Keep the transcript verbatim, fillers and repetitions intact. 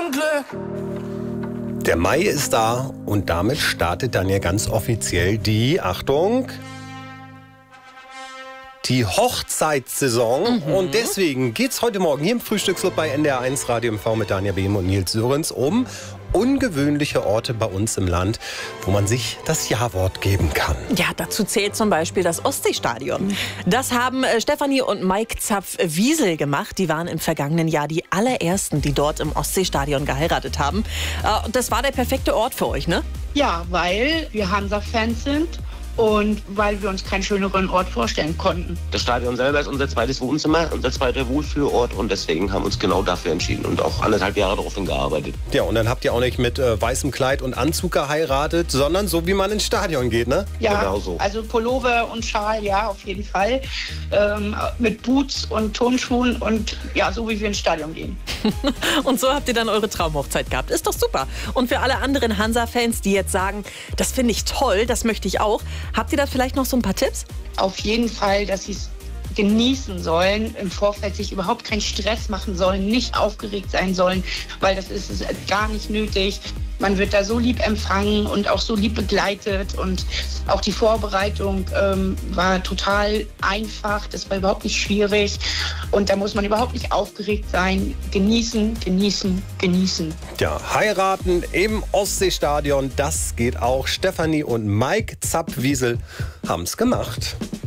zum Glück. Der Mai ist da und damit startet dann ja ganz offiziell die, Achtung, die Hochzeitssaison. Mhm. Und deswegen geht's heute Morgen hier im Frühstücksclub bei N D R eins Radio M V mit Danja Behm und Nils Sörens um ungewöhnliche Orte bei uns im Land, wo man sich das Ja-Wort geben kann. Ja, dazu zählt zum Beispiel das Ostseestadion. Das haben äh, Stefanie und Mike Zapf-Wiesel gemacht. Die waren im vergangenen Jahr die allerersten, die dort im Ostseestadion geheiratet haben. Äh, das war der perfekte Ort für euch, ne? Ja, weil wir Hansa-Fans sind. Und weil wir uns keinen schöneren Ort vorstellen konnten. Das Stadion selber ist unser zweites Wohnzimmer, unser zweiter Wohlfühlort. Und deswegen haben wir uns genau dafür entschieden und auch anderthalb Jahre darauf hingearbeitet. Ja, und dann habt ihr auch nicht mit äh, weißem Kleid und Anzug geheiratet, sondern so, wie man ins Stadion geht, ne? Ja, genau so. Also Pullover und Schal, ja, auf jeden Fall. Ähm, mit Boots und Turnschuhen und ja, so wie wir ins Stadion gehen. Und so habt ihr dann eure Traumhochzeit gehabt. Ist doch super. Und für alle anderen Hansa-Fans, die jetzt sagen, das finde ich toll, das möchte ich auch, habt ihr da vielleicht noch so ein paar Tipps? Auf jeden Fall, dass sie es genießen sollen, im Vorfeld sich überhaupt keinen Stress machen sollen, nicht aufgeregt sein sollen, weil das ist, ist gar nicht nötig. Man wird da so lieb empfangen und auch so lieb begleitet und auch die Vorbereitung ähm, war total einfach, das war überhaupt nicht schwierig und da muss man überhaupt nicht aufgeregt sein. Genießen, genießen, genießen. Ja, heiraten im Ostseestadion, das geht auch. Stefanie und Mike Zapf-Wiesel haben es gemacht.